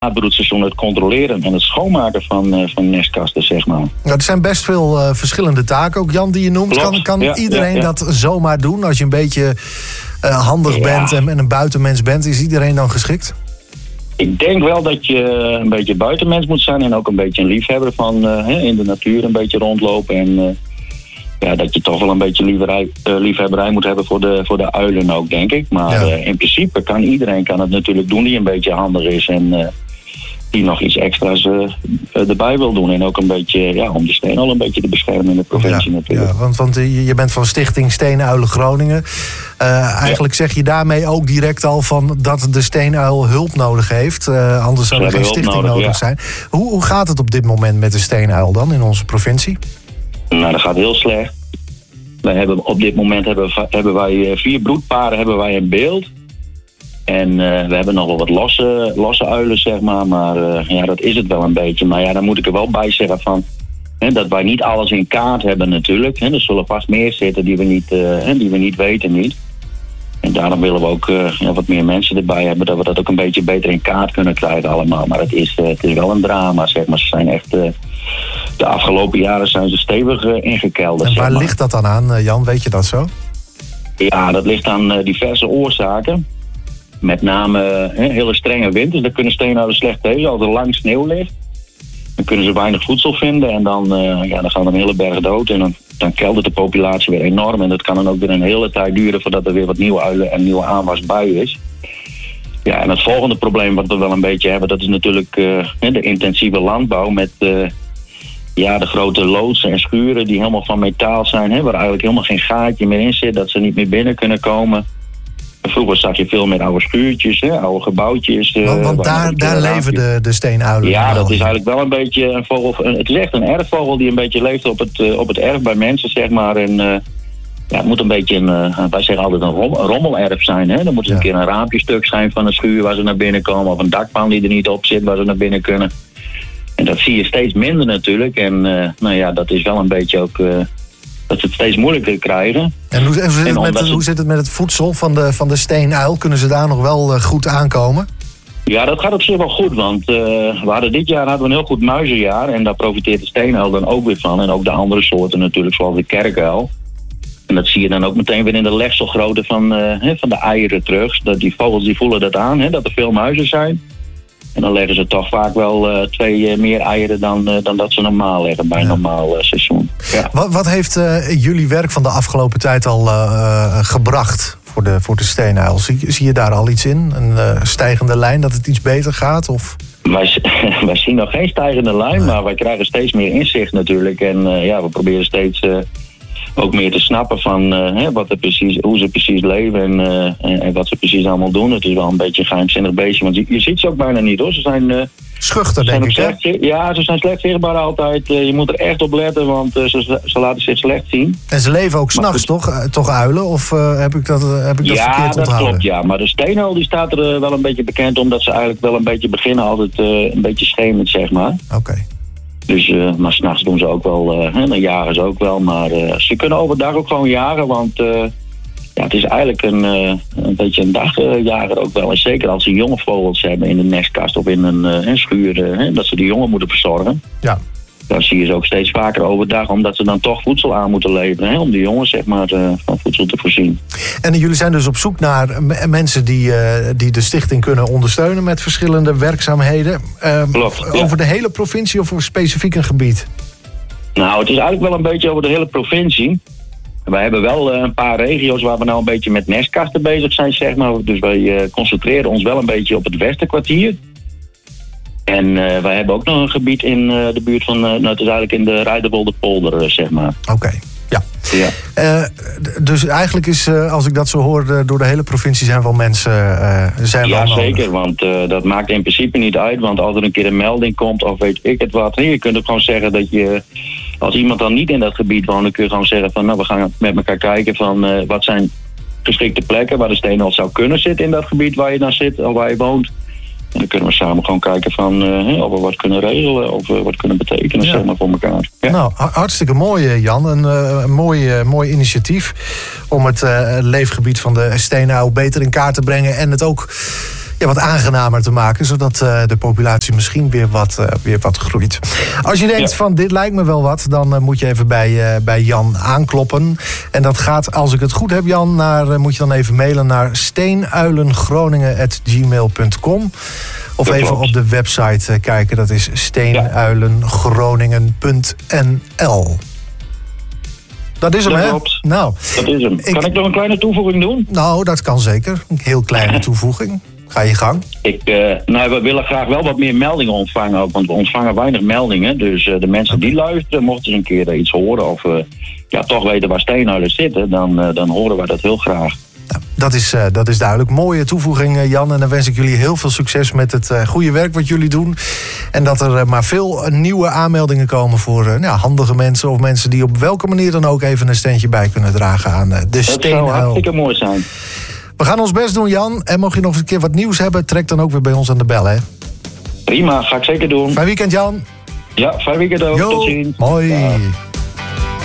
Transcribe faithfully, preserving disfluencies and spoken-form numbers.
het broedseizoen het controleren en het schoonmaken van, uh, van nestkasten, zeg maar. Ja, er zijn best veel uh, verschillende taken, ook Jan, die je noemt. Klopt. Kan, kan ja, iedereen ja, ja. dat zomaar doen? Als je een beetje uh, handig ja. bent en, en een buitenmens bent, is iedereen dan geschikt? Ik denk wel dat je een beetje buitenmens moet zijn en ook een beetje een liefhebber van uh, in de natuur een beetje rondlopen. En uh, ja, dat je toch wel een beetje liefhebberij, uh, liefhebberij moet hebben voor de, voor de uilen ook, denk ik. Maar ja. uh, in principe kan iedereen kan het natuurlijk doen die een beetje handig is en uh, die nog iets extra's uh, erbij wil doen. En ook een beetje, ja, om de steenuil een beetje te beschermen in de provincie ja, natuurlijk. Ja, want, want je bent van Stichting Steenuilen Groningen. Uh, eigenlijk ja. zeg je daarmee ook direct al van dat de steenuil hulp nodig heeft. Uh, anders zou er geen stichting nodig, nodig ja. zijn. Hoe, hoe gaat het op dit moment met de steenuil dan in onze provincie? Nou, dat gaat heel slecht. Wij hebben, op dit moment hebben, hebben wij vier broedparen hebben wij in beeld. En uh, we hebben nog wel wat losse, losse uilen, zeg maar. Maar uh, ja, dat is het wel een beetje. Maar ja, dan moet ik er wel bij zeggen van hè, dat wij niet alles in kaart hebben natuurlijk. Hè. Er zullen vast meer zitten die we niet, uh, hè, die we niet weten niet. En daarom willen we ook uh, ja, wat meer mensen erbij hebben. Dat we dat ook een beetje beter in kaart kunnen krijgen allemaal. Maar het is, uh, het is wel een drama, zeg maar. Ze zijn echt... Uh, de afgelopen jaren zijn ze stevig uh, ingekelderd. En waar zeg maar. ligt dat dan aan, uh, Jan? Weet je dat zo? Ja, dat ligt aan uh, diverse oorzaken. Met name uh, hele strenge winters. Daar kunnen steenuilen slecht tegen. Als er lang sneeuw ligt, dan kunnen ze weinig voedsel vinden. En dan, uh, ja, dan gaan er een hele berg dood. En dan, dan keldert de populatie weer enorm. En dat kan dan ook weer een hele tijd duren voordat er weer wat nieuwe uilen en nieuwe aanwas bij is. Ja, en het volgende probleem wat we wel een beetje hebben, dat is natuurlijk uh, de intensieve landbouw met uh, ja, de grote loodsen en schuren die helemaal van metaal zijn, hè, waar eigenlijk helemaal geen gaatje meer in zit, dat ze niet meer binnen kunnen komen. Vroeger zag je veel meer oude schuurtjes, hè, oude gebouwtjes. Uh, want want daar, daar leven de, de steenuilen. Ja, dat is eigenlijk wel een beetje een vogel. Het is echt een erfvogel die een beetje leeft op het, uh, op het erf bij mensen, zeg maar. En uh, ja, het moet een beetje een, uh, wij zeggen altijd een, rom, een rommelerf zijn. Hè? Dan moet er ja. een keer een raampje stuk zijn van een schuur waar ze naar binnen komen. Of een dakpan die er niet op zit waar ze naar binnen kunnen. En dat zie je steeds minder natuurlijk. En uh, nou ja, dat is wel een beetje ook... Uh, dat ze het steeds moeilijker krijgen. En hoe, hoe, zit, het met, hoe zit het met het voedsel van de, van de steenuil? Kunnen ze daar nog wel uh, goed aankomen? Ja, dat gaat op zich wel goed. Want uh, we hadden dit jaar hadden we een heel goed muizenjaar. En daar profiteert de steenuil dan ook weer van. En ook de andere soorten natuurlijk, zoals de kerkuil. En dat zie je dan ook meteen weer in de legselgrootte van, uh, he, van de eieren terug. Dat die vogels die voelen dat aan, he, dat er veel muizen zijn. En dan leggen ze toch vaak wel uh, twee uh, meer eieren dan, uh, dan dat ze normaal leggen bij een ja. normaal uh, seizoen. Ja. Wat, wat heeft uh, jullie werk van de afgelopen tijd al uh, gebracht voor de, voor de steenuil? Zie, zie je daar al iets in? Een uh, stijgende lijn, dat het iets beter gaat? Of? Wij, wij zien nog geen stijgende lijn, nee. maar wij krijgen steeds meer inzicht natuurlijk. En uh, ja, we proberen steeds... Uh, ook meer te snappen van uh, hè, wat er precies, hoe ze precies leven en, uh, en, en wat ze precies allemaal doen. Het is wel een beetje een geheimzinnig beestje, want je, je ziet ze ook bijna niet hoor. Ze zijn uh, schuchter, denk ik, slecht, hè? Ja, ze zijn slecht zichtbaar altijd. Uh, je moet er echt op letten, want uh, ze, ze laten zich slecht zien. En ze leven ook s'nachts, toch? Uh, toch uilen? Of uh, heb ik dat, uh, heb ik dat ja, verkeerd onthouden? Ja, dat klopt, ja. Maar de steenuil die staat er uh, wel een beetje bekend omdat ze eigenlijk wel een beetje beginnen altijd uh, een beetje schemend, zeg maar. Oké. Okay. Dus, uh, maar s'nachts doen ze ook wel, uh, hè, dan jagen ze ook wel. Maar uh, ze kunnen overdag ook gewoon jagen, want uh, ja, het is eigenlijk een, uh, een beetje een dagjager ook wel. En zeker als ze jonge vogels hebben in de nestkast of in een, uh, een schuur, uh, hè, dat ze die jongen moeten verzorgen. Ja. Dan zie je ze ook steeds vaker overdag, omdat ze dan toch voedsel aan moeten leveren. Hè, om de jongen zeg maar, uh, van voedsel te voorzien. En jullie zijn dus op zoek naar m- mensen die, uh, die de stichting kunnen ondersteunen met verschillende werkzaamheden. Uh, Klopt, over ja. de hele provincie of voor specifiek een gebied? Nou, het is eigenlijk wel een beetje over de hele provincie. Wij hebben wel uh, een paar regio's waar we nou een beetje met nestkasten bezig zijn, zeg maar. Dus wij uh, concentreren ons wel een beetje op het Westerkwartier. En uh, wij hebben ook nog een gebied in uh, de buurt van, uh, nou het is eigenlijk in de Reiderwolderpolder, uh, zeg maar. Oké, okay. ja. ja. Uh, d- dus eigenlijk is, uh, als ik dat zo hoor, uh, door de hele provincie zijn wel mensen uh, zijn ja, wel zeker, nodig. Want uh, dat maakt in principe niet uit, want als er een keer een melding komt of weet ik het wat, je kunt ook gewoon zeggen dat je, als iemand dan niet in dat gebied woont, dan kun je gewoon zeggen van, nou we gaan met elkaar kijken van uh, wat zijn geschikte plekken waar de steenuil zou kunnen zitten in dat gebied waar je dan zit of waar je woont. En dan kunnen we samen gewoon kijken van uh, of we wat kunnen regelen of we wat kunnen betekenen, ja. zeg maar, voor elkaar. Ja. Nou, hartstikke mooi, Jan. Een uh, mooi, uh, mooi initiatief om het uh, leefgebied van de steenuil beter in kaart te brengen en het ook ja, wat aangenamer te maken. Zodat uh, de populatie misschien weer wat, uh, weer wat groeit. Als je denkt ja. van dit lijkt me wel wat, dan uh, moet je even bij, uh, bij Jan aankloppen. En dat gaat, als ik het goed heb Jan, naar, uh, moet je dan even mailen naar steenuilengroningen at gmail punt com. Of dat even klopt. Op de website uh, kijken, dat is steenuilengroningen punt n l. Dat is hem, dat hè? Klopt. Nou, dat is hem. Kan ik, ik nog een kleine toevoeging doen? Nou, dat kan zeker. Een heel kleine toevoeging. Ga je gang. Ik, uh, nou, we willen graag wel wat meer meldingen ontvangen ook, want we ontvangen weinig meldingen. Dus uh, de mensen die luisteren, mochten ze een keer iets horen of uh, ja, toch weten waar steenuilen zitten, dan, uh, dan horen wij dat heel graag. Nou, dat, is, uh, dat is duidelijk. Mooie toevoeging, uh, Jan. En dan wens ik jullie heel veel succes met het uh, goede werk wat jullie doen. En dat er uh, maar veel uh, nieuwe aanmeldingen komen voor uh, nou, handige mensen of mensen die op welke manier dan ook even een steentje bij kunnen dragen aan uh, de steenuil. Dat zou hartstikke mooi zijn. We gaan ons best doen, Jan. En mocht je nog eens een keer wat nieuws hebben, trek dan ook weer bij ons aan de bel, hè? Prima, ga ik zeker doen. Fijn weekend, Jan. Ja, fijn weekend ook. Yo, tot ziens. Mooi. Ja.